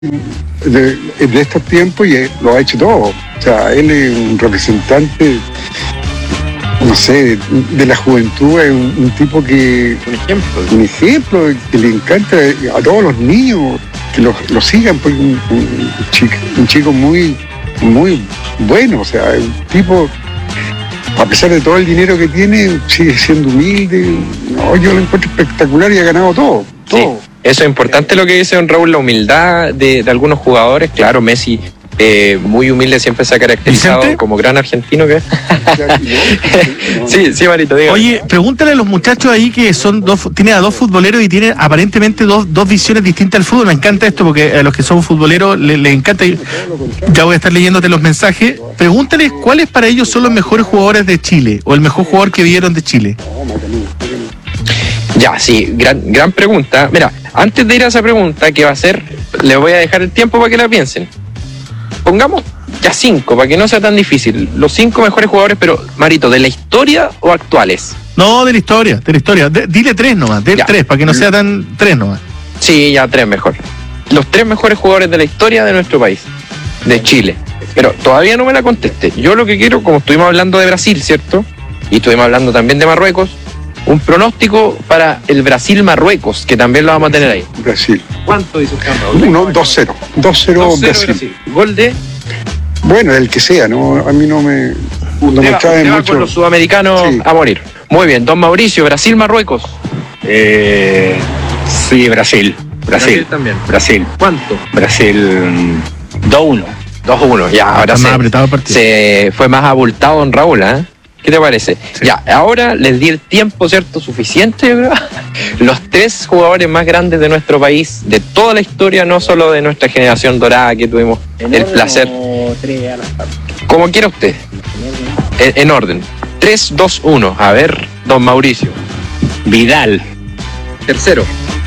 de estos tiempos y lo ha hecho todo. O sea, él es un representante, no sé, de la juventud, es un tipo que... Un ejemplo que le encanta a todos los niños que lo sigan, porque un chico muy, muy bueno, o sea, un tipo, a pesar de todo el dinero que tiene, sigue siendo humilde. No, yo lo encuentro espectacular y ha ganado todo. Sí, eso es importante lo que dice don Raúl, la humildad de algunos jugadores. Claro, Messi, muy humilde, siempre se ha caracterizado. ¿Vicente? Como gran argentino que es. Sí, Marito, diga. Oye, pregúntale a los muchachos ahí que son tienen a dos futboleros y tienen aparentemente dos visiones distintas al fútbol. Me encanta esto porque a los que son futboleros les encanta. Ya voy a estar leyéndote los mensajes. Pregúntales cuáles para ellos son los mejores jugadores de Chile o el mejor jugador que vieron de Chile. Ya, sí, gran pregunta. Mira, antes de ir a esa pregunta, que va a ser, les voy a dejar el tiempo para que la piensen. Pongamos ya 5, para que no sea tan difícil. Los 5 mejores jugadores, pero, Marito, ¿de la historia o actuales? No, de la historia. Dile 3 nomás, 3, para que no sea tan 3 nomás. Sí, ya 3 mejor. Los 3 mejores jugadores de la historia de nuestro país, de Chile. Pero todavía no me la conteste. Yo lo que quiero, como estuvimos hablando de Brasil, ¿cierto? Y estuvimos hablando también de Marruecos, un pronóstico para el Brasil-Marruecos, que también lo vamos a tener ahí. Brasil. ¿Cuánto dice usted? 2-0. 2-0 Brasil. ¿Gol de? Bueno, el que sea, ¿no? A mí no me trae mucho. Con los sudamericanos sí. A morir. Muy bien, don Mauricio, Brasil-Marruecos. Sí, Brasil. Brasil también. Brasil. ¿Cuánto? Brasil 2-1. 2-1, ya, ahora se fue más abultado don Raúl, ¿eh? ¿Qué te parece? Sí. Ya, ahora les di el tiempo, ¿cierto? Suficiente, yo creo. Los 3 jugadores más grandes de nuestro país, de toda la historia, no solo de nuestra generación dorada que tuvimos el placer. Como quiera usted. En orden. 3, 2, 1. A ver, don Mauricio. Vidal. Tercero.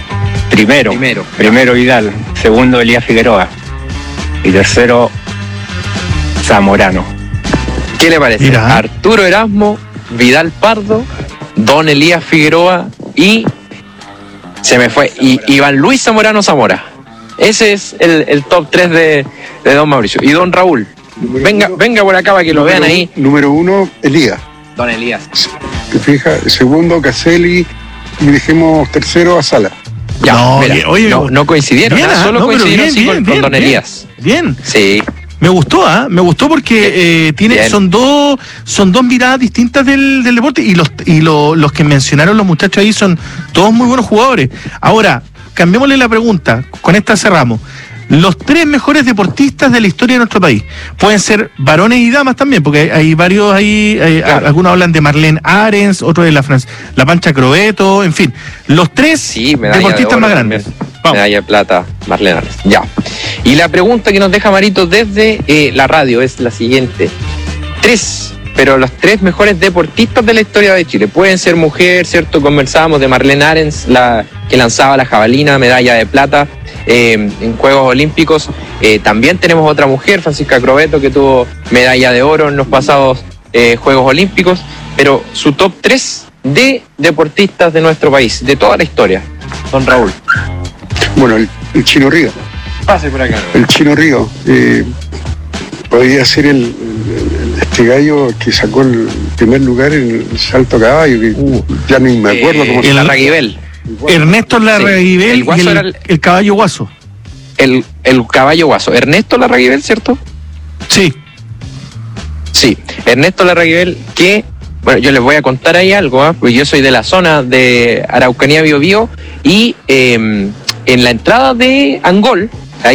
Primero Vidal. Segundo Elías Figueroa. Y tercero Zamorano. ¿Qué le parece? Mira. Arturo Erasmo, Vidal Pardo, don Elías Figueroa y se me fue, y Iván Luis Zamorano Zamora. Ese es el top 3 de don Mauricio. Y don Raúl, venga por acá para que lo vean ahí. Número 1, Elías. Don Elías. ¿Te fijas? Segundo, Caselli, y dejemos tercero a Sala. Ya, no, mira, oye, no coincidieron, bien, solo coincidieron con don Elías. Bien. Sí. Me gustó porque son dos miradas distintas del deporte y los que mencionaron los muchachos ahí son todos muy buenos jugadores. Ahora, cambiémosle la pregunta, con esta cerramos. Los 3 mejores deportistas de la historia de nuestro país. Pueden ser varones y damas también, porque hay varios ahí, claro. Algunos hablan de Marlene Arens, otros de la Pancha Crobeto, en fin. Los 3 deportistas más grandes. Medalla de plata, Marlene Arens. Ya. Y la pregunta que nos deja Marito desde la radio es la siguiente. 3, pero los 3 mejores deportistas de la historia de Chile. Pueden ser mujer, ¿cierto? Conversábamos de Marlene Arens, la que lanzaba la jabalina, medalla de plata en Juegos Olímpicos. También tenemos otra mujer, Francisca Crobeto, que tuvo medalla de oro en los pasados Juegos Olímpicos. Pero su top 3 de deportistas de nuestro país, de toda la historia. Don Raúl. Bueno, el Chino Río. Pase por acá. El Chino Río. Podría ser este gallo que sacó el primer lugar en el salto a caballo, que ya ni me acuerdo cómo se llama. Larraguibel. Ernesto Larraguibel, sí, el caballo guaso. El caballo guaso. Ernesto Larraguibel, ¿cierto? Sí. Sí, Ernesto Larraguibel, que, bueno, yo les voy a contar ahí algo, porque yo soy de la zona de Araucanía, Biobío, y en la entrada de Angol,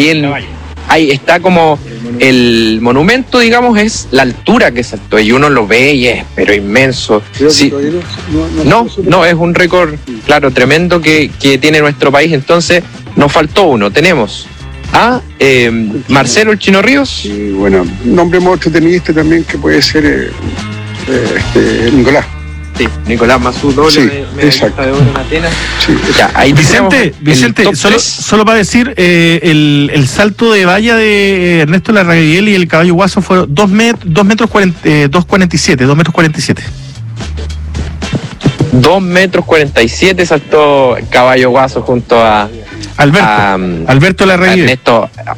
ahí está como el monumento, digamos, es la altura que saltó, y uno lo ve y es, pero inmenso. Sí. No, es un récord, claro, tremendo que tiene nuestro país. Entonces, nos faltó uno. Tenemos a Marcelo el Chino Ríos. Y bueno, nombremos otro tenista también que puede ser Nicolás. Sí, Nicolás Mazú, doble medallista de oro en Atenas. Sí. Ya, ahí Vicente, solo para decir, el salto de valla de Ernesto Larraguibel y el caballo guaso fueron 2 metros 47. 2 metros 47 saltó el caballo guaso junto a Alberto Larraín. Ernesto